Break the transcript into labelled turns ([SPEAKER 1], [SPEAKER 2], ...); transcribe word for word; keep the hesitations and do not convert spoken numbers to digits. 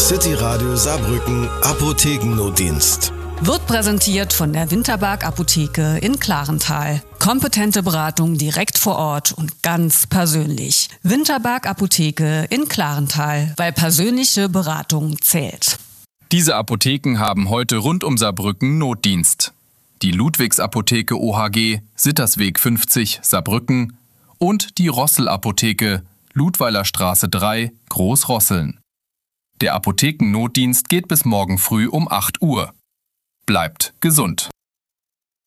[SPEAKER 1] City Radio Saarbrücken Apothekennotdienst.
[SPEAKER 2] Wird präsentiert von der Winterberg Apotheke in Klarenthal. Kompetente Beratung direkt vor Ort und ganz persönlich. Winterberg Apotheke in Klarenthal, weil persönliche Beratung zählt.
[SPEAKER 3] Diese Apotheken haben heute rund um Saarbrücken Notdienst. Die Ludwigs Apotheke O H G, Sittersweg fünfzig, Saarbrücken und die Rossel Apotheke, Ludweiler Straße drei, Großrosseln. Der Apothekennotdienst geht bis morgen früh um acht Uhr. Bleibt gesund.